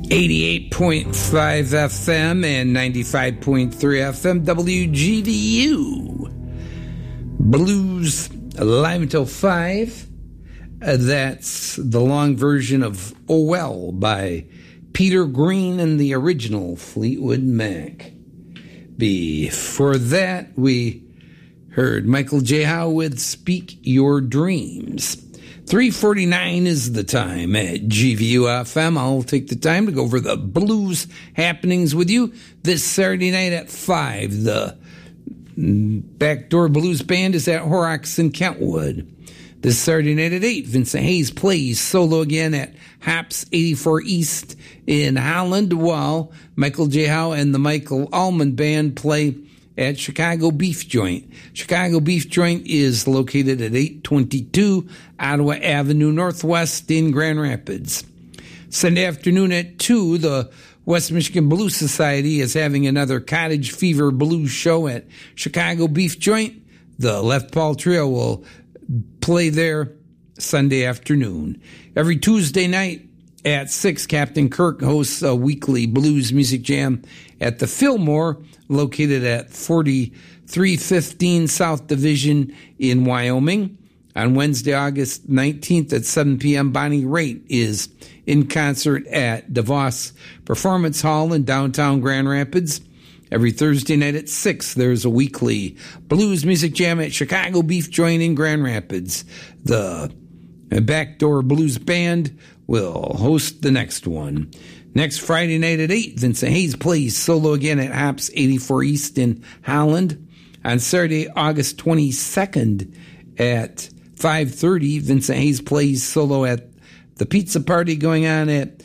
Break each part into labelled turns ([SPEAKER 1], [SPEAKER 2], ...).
[SPEAKER 1] 88.5 FM and 95.3 FM WGVU. Blues live until 5. That's the long version of Oh Well by Peter Green and the original Fleetwood Mac. Before that, we heard Michael J. Howe with Speak Your Dreams. 3:49 is the time at GVU-FM. I'll take the time to go over the blues happenings with you this Saturday night at 5. The Backdoor Blues Band is at Horrocks in Kentwood. This Saturday night at 8, Vincent Hayes plays solo again at Hops 84 East in Holland, while Michael J. Howe and the Michael Allman Band play at Chicago Beef Joint. Chicago Beef Joint is located at 822 Ottawa Avenue Northwest in Grand Rapids. Sunday afternoon at 2, the West Michigan Blues Society is having another Cottage Fever Blues show at Chicago Beef Joint. The Left Paul Trio will play there Sunday afternoon. Every Tuesday night at 6, Captain Kirk hosts a weekly blues music jam at the Fillmore, located at 4315 South Division in Wyoming. On Wednesday, August 19th at 7 p.m., Bonnie Raitt is in concert at DeVos Performance Hall in downtown Grand Rapids. Every Thursday night at 6, there's a weekly blues music jam at Chicago Beef Joint in Grand Rapids. The Backdoor Blues Band will host the next one. Next Friday night at 8, Vincent Hayes plays solo again at Hops 84 East in Holland. On Saturday, August 22nd at 5:30, Vincent Hayes plays solo at the Pizza Party going on at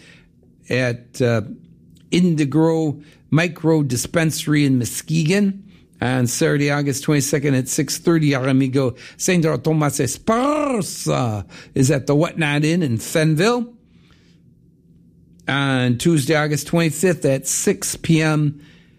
[SPEAKER 1] Indigo Micro Dispensary in Muskegon. On Saturday, August 22nd at 6:30, our amigo Sandro Tomas Esparza is at the Whatnot Inn in Fenville. On Tuesday, August 25th at 6 p.m.,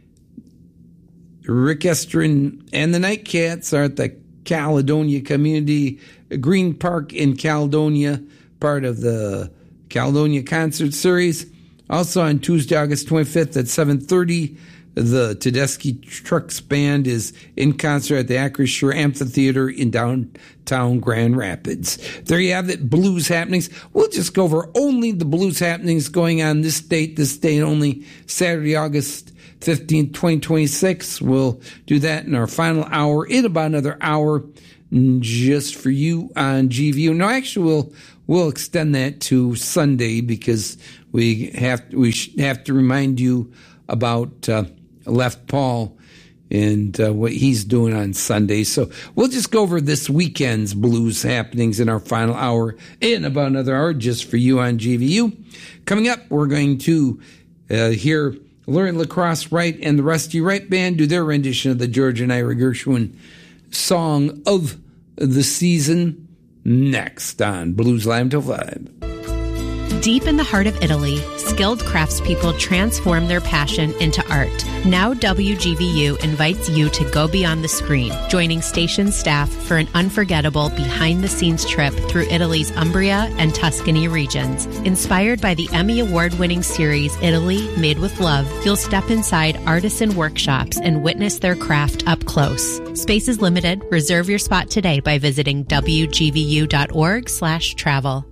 [SPEAKER 1] Rick Estrin and the Nightcats are at the Caledonia Community Green Park in Caledonia, part of the Caledonia Concert Series. Also on Tuesday, August 25th at 7:30, the Tedeschi Trucks Band is in concert at the Acrisure Amphitheater in downtown Grand Rapids. There you have it, blues happenings. We'll just go over only the blues happenings going on this date only, Saturday, August 15th, 2026. We'll do that in our final hour, in about another hour, just for you on GVU. No, actually, we'll extend that to Sunday because we have to remind you about Left Paul and what he's doing on Sunday. So we'll just go over this weekend's blues happenings in our final hour, in about another hour, just for you on GVU. Coming up, we're going to hear Lauren LaCrosse Wright and the Rusty Wright Band do their rendition of the George and Ira Gershwin song of the season next on Blues Live until 5.
[SPEAKER 2] Deep in the heart of Italy, skilled craftspeople transform their passion into art. Now WGVU invites you to go beyond the screen, joining station staff for an unforgettable behind-the-scenes trip through Italy's Umbria and Tuscany regions. Inspired by the Emmy Award-winning series Italy Made with Love, you'll step inside artisan workshops and witness their craft up close. Space is limited. Reserve your spot today by visiting wgvu.org/travel.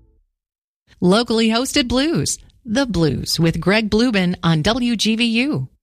[SPEAKER 3] Locally hosted blues. The Blues with Greg Blubin on WGVU.